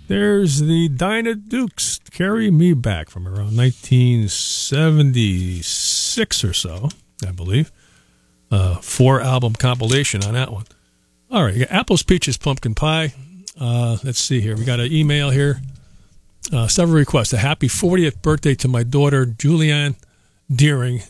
There's the Dinah Dukes, Carry Me Back, from around 1976 or so, I believe. 4-album compilation on that one. All right, you got Apples, Peaches, Pumpkin Pie. Let's see here. We got an email here. Several requests. A happy 40th birthday to my daughter, Julianne Deering.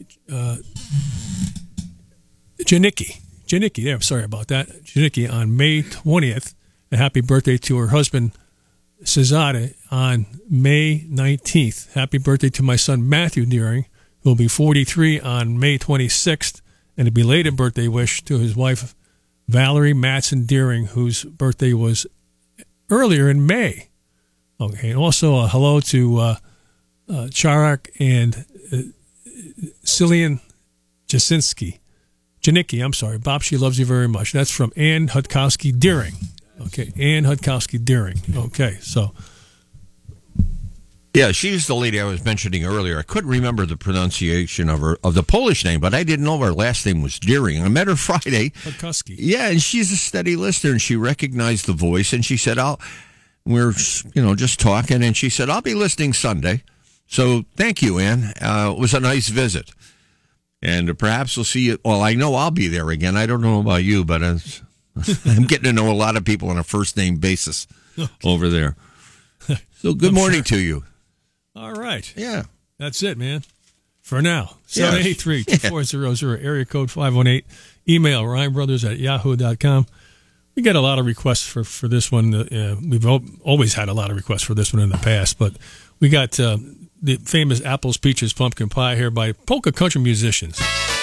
Janicki, yeah, I'm sorry about that. Janicki on May 20th. A happy birthday to her husband, Cesare, on May 19th. Happy birthday to my son, Matthew Deering, who will be 43 on May 26th. And a belated birthday wish to his wife, Valerie Matson Deering, whose birthday was earlier in May. Okay, and also a hello to Charak and Cillian Janicki, I'm sorry. Bob, she loves you very much. That's from Ann Hudkowski Deering. Okay, Ann Hudkowski Deering. Okay, so. Yeah, she's the lady I was mentioning earlier. I couldn't remember the pronunciation of the Polish name, but I didn't know her last name was Deering. I met her Friday. Hudkowski. Yeah, and she's a steady listener, and she recognized the voice, and she said, we're just talking, and she said, I'll be listening Sunday. So thank you, Ann. It was a nice visit. And perhaps we'll see you. Well, I know I'll be there again. I don't know about you, but I'm getting to know a lot of people on a first-name basis over there. So good morning to you. All right. Yeah. That's it, man. For now. 783-2400, area code 518. Email RyanBrothers@yahoo.com. We get a lot of requests for this one. We've always had a lot of requests for this one in the past, but we got the famous Apples, Peaches, Pumpkin Pie here by Polka Country Musicians.